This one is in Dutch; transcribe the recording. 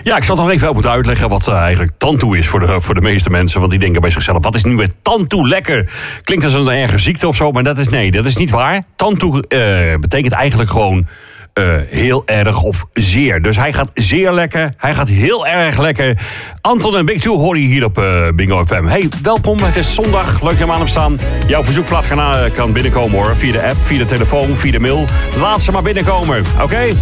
Ja, ik zal nog even moeten uitleggen wat eigenlijk tantoe is voor de meeste mensen. Want die denken bij zichzelf, wat is nu weer tantoe lekker? Klinkt als een erge ziekte of zo, maar dat is niet waar. Tantoe betekent eigenlijk gewoon heel erg of zeer. Dus hij gaat zeer lekker, hij gaat heel erg lekker. Anton en Big Two hoor je hier op Bingo FM. Hey, welkom, het is zondag, leuk dat je aan hem staan. Jouw verzoekplaat kan binnenkomen hoor, via de app, via de telefoon, via de mail. Laat ze maar binnenkomen, oké?